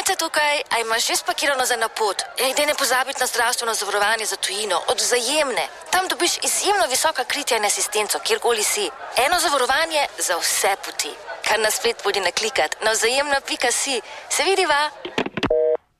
Mojca tukaj, a imaš že spakirano za na pot? Daj ne pozabiti na zdravstveno zavarovanje za tujino, od Vzajemne. Tam dobiš izjemno visoka kritja in asistenco, kjerkoli si. Eno zavarovanje za vse poti. Kar nas spet bodi naklikat na vzajemno.si. Se vidiva?